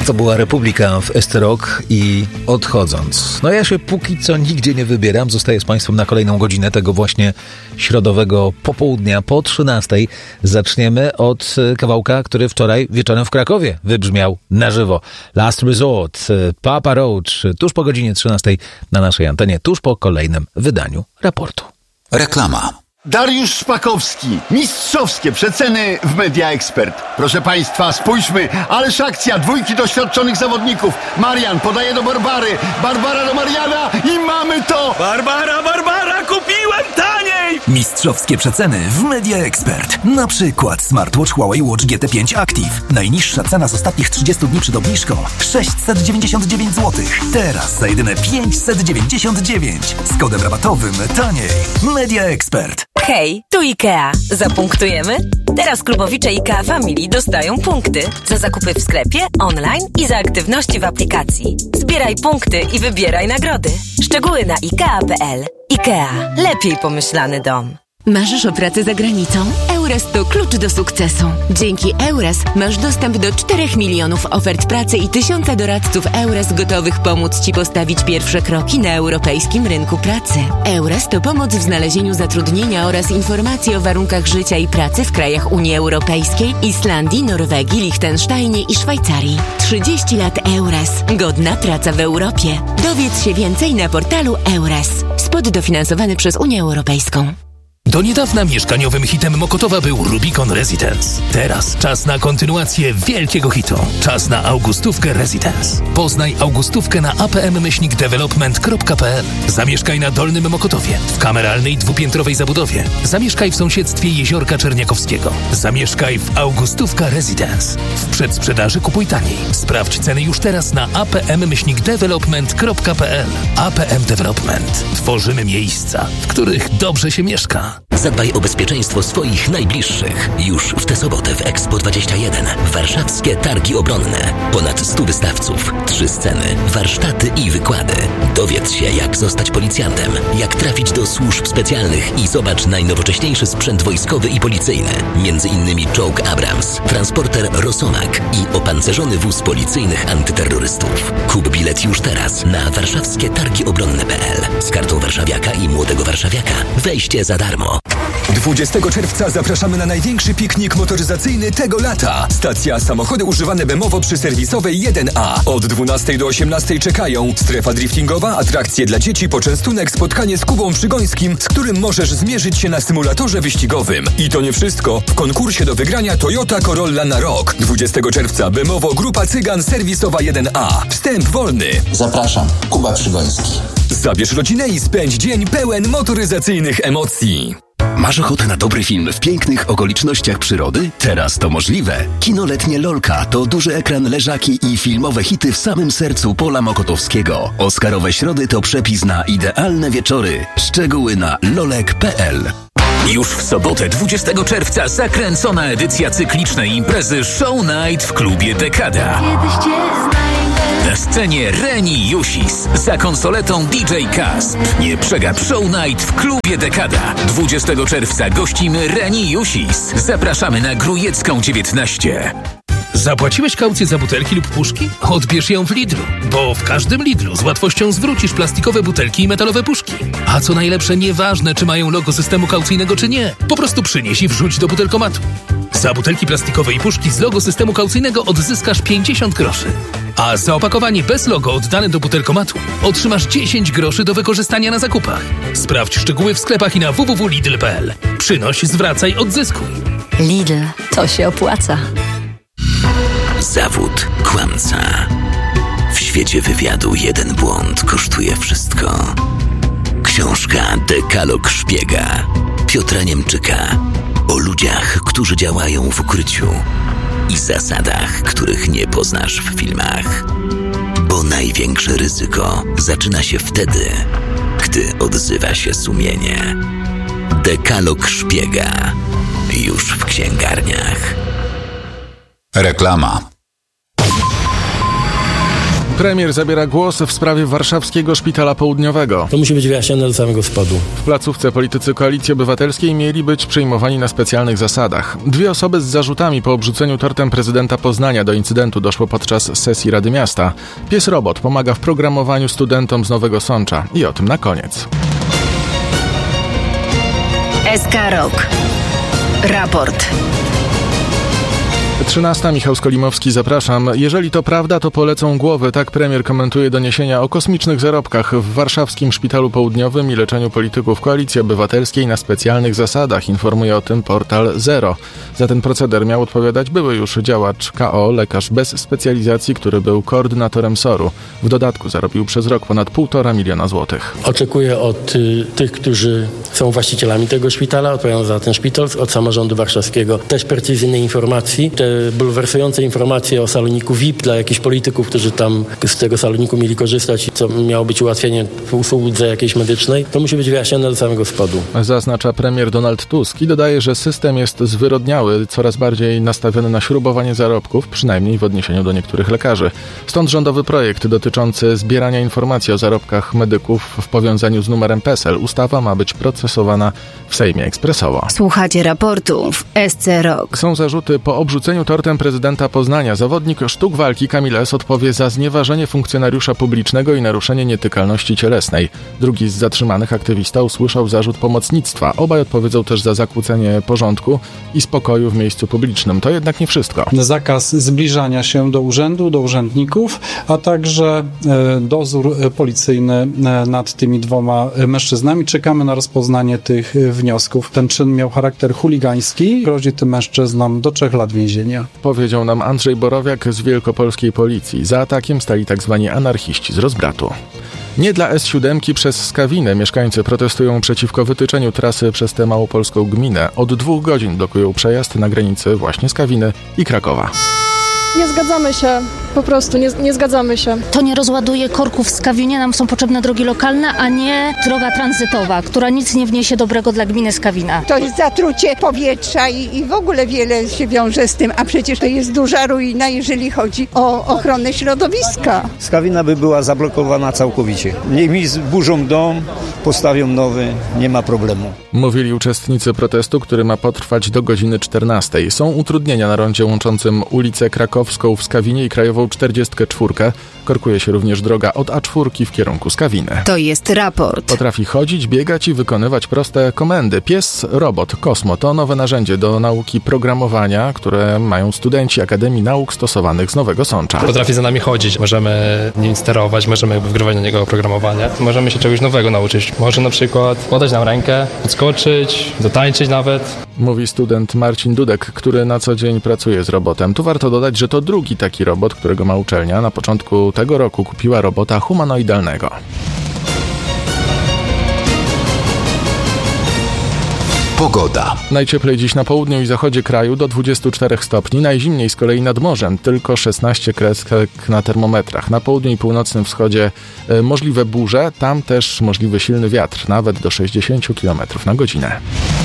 To była Republika w Esterok i odchodząc. No ja się póki co nigdzie nie wybieram. Zostaję z Państwem na kolejną godzinę tego właśnie środowego popołudnia po 13:00. Zaczniemy od kawałka, który wczoraj wieczorem w Krakowie wybrzmiał na żywo. Last Resort, Papa Roach, tuż po godzinie 13:00 na naszej antenie, tuż po kolejnym wydaniu raportu. Reklama. Dariusz Szpakowski. Mistrzowskie przeceny w Media Expert. Proszę Państwa, spójrzmy. Ależ akcja. 2 doświadczonych zawodników. Marian podaje do Barbary. Barbara do Mariana i mamy to! Barbara, kupiłem taniej! Mistrzowskie przeceny w Media Expert. Na przykład smartwatch Huawei Watch GT5 Active. Najniższa cena z ostatnich 30 dni przed obniżką 699 zł. Teraz za jedyne 599. Z kodem rabatowym taniej. Media Expert. Hej, tu IKEA. Zapunktujemy? Teraz klubowicze IKEA Family dostają punkty za zakupy w sklepie, online i za aktywności w aplikacji. Zbieraj punkty i wybieraj nagrody. Szczegóły na IKEA.pl. IKEA. Lepiej pomyślany dom. Marzysz o pracy za granicą? EURES to klucz do sukcesu. Dzięki EURES masz dostęp do 4 milionów ofert pracy i 1000 doradców EURES gotowych pomóc Ci postawić pierwsze kroki na europejskim rynku pracy. EURES to pomoc w znalezieniu zatrudnienia oraz informacji o warunkach życia i pracy w krajach Unii Europejskiej, Islandii, Norwegii, Liechtensteinie i Szwajcarii. 30 lat EURES. Godna praca w Europie. Dowiedz się więcej na portalu EURES. Spot dofinansowany przez Unię Europejską. Do niedawna mieszkaniowym hitem Mokotowa był Rubicon Residence. Teraz czas na kontynuację wielkiego hitu. Czas na Augustówkę Residence. Poznaj Augustówkę na apm-development.pl. Zamieszkaj na Dolnym Mokotowie, w kameralnej 2-piętrowej zabudowie. Zamieszkaj w sąsiedztwie Jeziorka Czerniakowskiego. Zamieszkaj w Augustówka Residence. W przedsprzedaży kupuj taniej. Sprawdź ceny już teraz na apm-development.pl. APM Development. Tworzymy miejsca, w których dobrze się mieszka. Zadbaj o bezpieczeństwo swoich najbliższych. Już w tę sobotę w Expo 21. Warszawskie Targi Obronne. Ponad 100 wystawców, 3 sceny, warsztaty i wykłady. Dowiedz się, jak zostać policjantem, jak trafić do służb specjalnych i zobacz najnowocześniejszy sprzęt wojskowy i policyjny. Między innymi czołg Abrams, transporter Rosomak i opancerzony wóz policyjnych antyterrorystów. Kup bilet już teraz na warszawskietargiobronne.pl. Z kartą warszawiaka i młodego warszawiaka wejście za darmo. 20 czerwca zapraszamy na największy piknik motoryzacyjny tego lata. Stacja Samochody używane Bemowo przy serwisowej 1A. Od 12 do 18 czekają strefa driftingowa, atrakcje dla dzieci, poczęstunek, spotkanie z Kubą Przygońskim, z którym możesz zmierzyć się na symulatorze wyścigowym. I to nie wszystko. W konkursie do wygrania Toyota Corolla na rok. 20 czerwca Bemowo Grupa Cygan serwisowa 1A. Wstęp wolny. Zapraszam, Kuba Przygoński. Zabierz rodzinę i spędź dzień pełen motoryzacyjnych emocji. Masz ochotę na dobry film w pięknych okolicznościach przyrody? Teraz to możliwe. Kino letnie Lolka to duży ekran, leżaki i filmowe hity w samym sercu pola mokotowskiego. Oscarowe środy to przepis na idealne wieczory. Szczegóły na lolek.pl. Już w sobotę 20 czerwca zakręcona edycja cyklicznej imprezy Show Night w klubie Dekada. Na scenie Reni Jusis, za konsoletą DJ Kasp. Nie przegap Show Night w klubie Dekada. 20 czerwca gościmy Reni Jusis. Zapraszamy na Grujecką 19. Zapłaciłeś kaucję za butelki lub puszki? Odbierz ją w Lidlu, bo w każdym Lidlu z łatwością zwrócisz plastikowe butelki i metalowe puszki. A co najlepsze, nieważne czy mają logo systemu kaucyjnego czy nie, po prostu przynieś i wrzuć do butelkomatu. Za butelki plastikowe i puszki z logo systemu kaucyjnego odzyskasz 50 groszy. A za opakowanie bez logo oddane do butelkomatu otrzymasz 10 groszy do wykorzystania na zakupach. Sprawdź szczegóły w sklepach i na www.lidl.pl. Przynoś, zwracaj, odzyskuj. Lidl, to się opłaca. Zawód kłamca. W świecie wywiadu jeden błąd kosztuje wszystko. Książka Dekalog Szpiega Piotra Niemczyka o ludziach, którzy działają w ukryciu i zasadach, których nie poznasz w filmach. Bo największe ryzyko zaczyna się wtedy, gdy odzywa się sumienie. Dekalog Szpiega już w księgarniach. Reklama. Premier zabiera głos w sprawie warszawskiego szpitala południowego. To musi być wyjaśnione do samego spodu. W placówce politycy Koalicji Obywatelskiej mieli być przyjmowani na specjalnych zasadach. 2 osoby z zarzutami po obrzuceniu tortem prezydenta Poznania. Do incydentu doszło podczas sesji Rady Miasta. Pies robot pomaga w programowaniu studentom z Nowego Sącza. I o tym na koniec. SK Rok. Raport. 13. Michał Skolimowski, zapraszam. Jeżeli to prawda, to polecą głowy. Tak premier komentuje doniesienia o kosmicznych zarobkach w warszawskim Szpitalu Południowym i leczeniu polityków Koalicji Obywatelskiej na specjalnych zasadach. Informuje o tym portal Zero. Za ten proceder miał odpowiadać były już działacz KO, lekarz bez specjalizacji, który był koordynatorem SOR-u. W dodatku zarobił przez rok ponad 1,5 miliona złotych. Oczekuję od tych, którzy są właścicielami tego szpitala, odpowiadają za ten szpital, od samorządu warszawskiego też precyzyjnej informacji. Te bulwersujące informacje o saloniku VIP dla jakichś polityków, którzy tam z tego saloniku mieli korzystać, co miało być ułatwienie w usłudze jakiejś medycznej, to musi być wyjaśnione do samego spodu. Zaznacza premier Donald Tusk i dodaje, że system jest zwyrodniały, coraz bardziej nastawiony na śrubowanie zarobków, przynajmniej w odniesieniu do niektórych lekarzy. Stąd rządowy projekt dotyczący zbierania informacji o zarobkach medyków w powiązaniu z numerem PESEL. Ustawa ma być procesowana w Sejmie ekspresowo. Słuchacie raportu w SC Rok. Są zarzuty po obrzuceniu tortem prezydenta Poznania. Zawodnik sztuk walki Kamil S. odpowie za znieważenie funkcjonariusza publicznego i naruszenie nietykalności cielesnej. Drugi z zatrzymanych aktywista usłyszał zarzut pomocnictwa. Obaj odpowiedzą też za zakłócenie porządku i spokoju w miejscu publicznym. To jednak nie wszystko. Zakaz zbliżania się do urzędu, do urzędników, a także dozór policyjny nad tymi 2 mężczyznami. Czekamy na rozpoznanie tych wniosków. Ten czyn miał charakter chuligański. Grozi tym mężczyznom do 3 lat więzienia. Powiedział nam Andrzej Borowiak z wielkopolskiej policji. Za atakiem stali tzw. anarchiści z Rozbratu. Nie dla S7 przez Skawinę. Mieszkańcy protestują przeciwko wytyczeniu trasy przez tę małopolską gminę. Od 2 godzin blokują przejazd na granicy właśnie Skawiny i Krakowa. Nie zgadzamy się, po prostu nie zgadzamy się. To nie rozładuje korków w Skawinie, nam są potrzebne drogi lokalne, a nie droga tranzytowa, która nic nie wniesie dobrego dla gminy Skawina. To jest zatrucie powietrza i w ogóle wiele się wiąże z tym, a przecież to jest duża ruina, jeżeli chodzi o ochronę środowiska. Skawina by była zablokowana całkowicie. Niech mi zburzą dom, postawią nowy, nie ma problemu. Mówili uczestnicy protestu, który ma potrwać do godziny 14. Są utrudnienia na rondzie łączącym ulicę Krakowską w Skawinie i Krajową 44. Korkuje się również droga od A4 w kierunku Skawiny. To jest raport. Potrafi chodzić, biegać i wykonywać proste komendy. Pies robot Kosmo to nowe narzędzie do nauki programowania, które mają studenci Akademii Nauk Stosowanych z Nowego Sącza. Potrafi za nami chodzić, możemy nim sterować, możemy wgrywać na niego oprogramowanie. Możemy się czegoś nowego nauczyć. Może na przykład podać nam rękę, podskoczyć, zatańczyć nawet. Mówi student Marcin Dudek, który na co dzień pracuje z robotem. Tu warto dodać, że to drugi taki robot, którego ma uczelnia. Na początku tego roku kupiła robota humanoidalnego. Pogoda. Najcieplej dziś na południu i zachodzie kraju do 24 stopni, najzimniej z kolei nad morzem, tylko 16 kresek na termometrach. Na południu i północnym wschodzie możliwe burze, tam też możliwy silny wiatr, nawet do 60 km na godzinę.